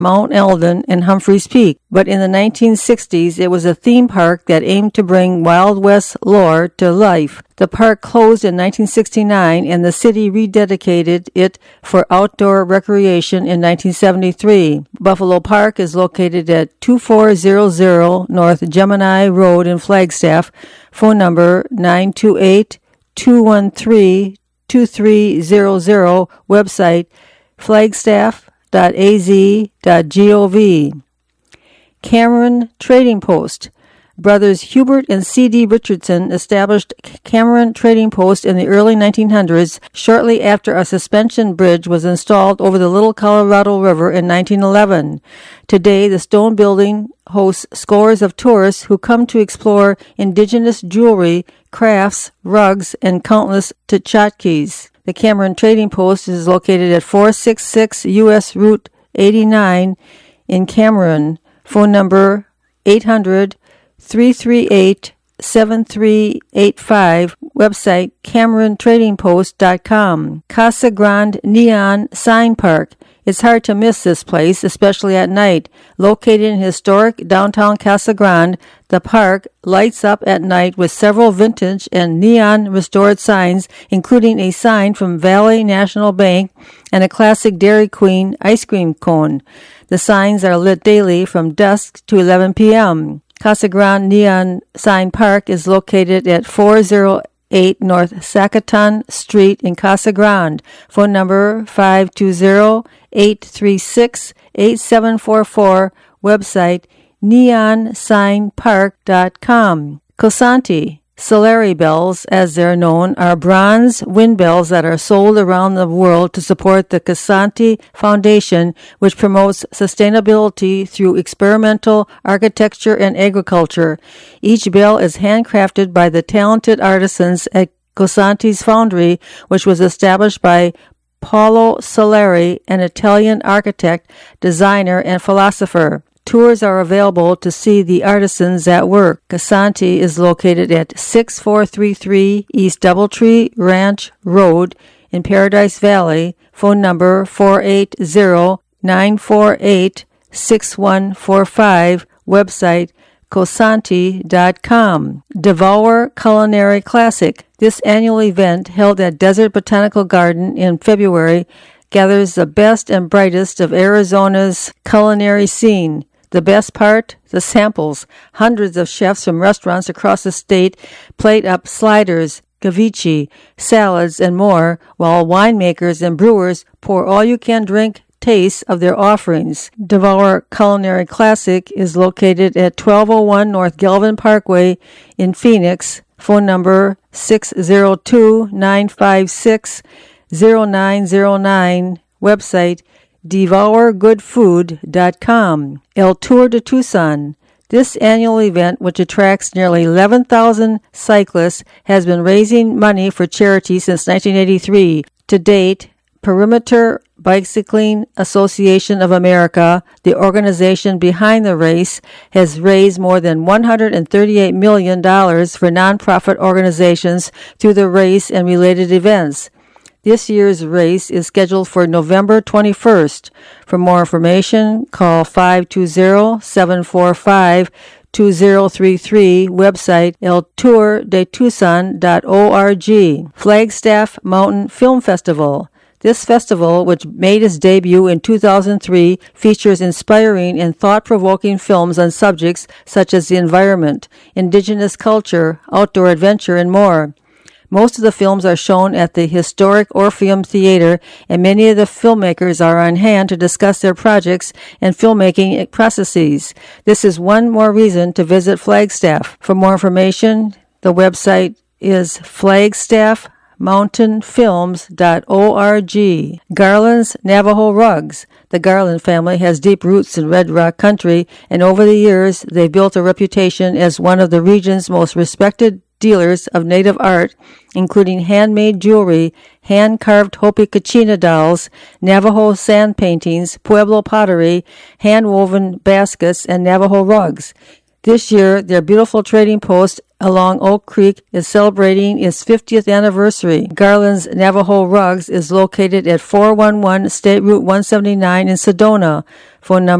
Mount Eldon, and Humphreys Peak, but in the 1960s it was a theme park that aimed to bring Wild West lore to life. The park closed in 1969 and the city rededicated it for outdoor recreation in 1973. Buffalo Park is located at 2400 North Gemini Road in Flagstaff. Phone number 928-213-2300. Website flagstaff.az.gov. Cameron Trading Post. Brothers Hubert and C.D. Richardson established Cameron Trading Post in the early 1900s, shortly after a suspension bridge was installed over the Little Colorado River in 1911. Today, the stone building hosts scores of tourists who come to explore indigenous jewelry, crafts, rugs, and countless tchotchkes. The Cameron Trading Post is located at 466 U.S. Route 89 in Cameron. Phone number 800-338-7385. Website CameronTradingPost.com. Casa Grande Neon Sign Park. It's hard to miss this place, especially at night. Located in historic downtown Casa Grande, the park lights up at night with several vintage and neon restored signs, including a sign from Valley National Bank and a classic Dairy Queen ice cream cone. The signs are lit daily from dusk to 11 p.m. Casa Grande Neon Sign Park is located at 408 North Sacaton Street in Casa Grande. Phone number 520-836-8744. Website neonsignpark.com. Cosanti. Solari bells, as they're known, are bronze wind bells that are sold around the world to support the Cosanti Foundation, which promotes sustainability through experimental architecture and agriculture. Each bell is handcrafted by the talented artisans at Cosanti's Foundry, which was established by Paolo Solari, an Italian architect, designer, and philosopher. Tours are available to see the artisans at work. Cosanti is located at 6433 East Doubletree Ranch Road in Paradise Valley. Phone number 480-948-6145. Website Cosanti.com. Devour Culinary Classic. This annual event, held at Desert Botanical Garden in February, gathers the best and brightest of Arizona's culinary scene. The best part? The samples. Hundreds of chefs from restaurants across the state plate up sliders, ceviche, salads, and more, while winemakers and brewers pour all-you-can-drink tastes of their offerings. Devour Culinary Classic is located at 1201 North Galvin Parkway in Phoenix. Phone number 602-956-0909. Website devourgoodfood.com. El Tour de Tucson. This annual event, which attracts nearly 11,000 cyclists, has been raising money for charity since 1983. To date, Perimeter Bicycling Association of America, the organization behind the race, has raised more than $138 million for nonprofit organizations through the race and related events. This year's race is scheduled for November 21st. For more information, call 520-745-2033. Website eltourdetucson.org. Flagstaff Mountain Film Festival. This festival, which made its debut in 2003, features inspiring and thought-provoking films on subjects such as the environment, indigenous culture, outdoor adventure, and more. Most of the films are shown at the historic Orpheum Theater, and many of the filmmakers are on hand to discuss their projects and filmmaking processes. This is one more reason to visit Flagstaff. For more information, the website is flagstaffmountainfilms.org. Garland's Navajo Rugs. The Garland family has deep roots in Red Rock country, and over the years, they've built a reputation as one of the region's most respected dealers of native art, including handmade jewelry, hand-carved Hopi Kachina dolls, Navajo sand paintings, Pueblo pottery, hand-woven baskets, and Navajo rugs. This year, their beautiful trading post along Oak Creek is celebrating its 50th anniversary. Garland's Navajo Rugs is located at 411 State Route 179 in Sedona. Phone number